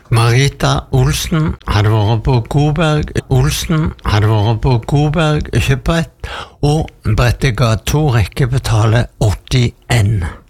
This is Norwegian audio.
Marita Olsen hadde vært på Godberg kjøpbrett, og brettet ga 2 rekker betaler 80 N.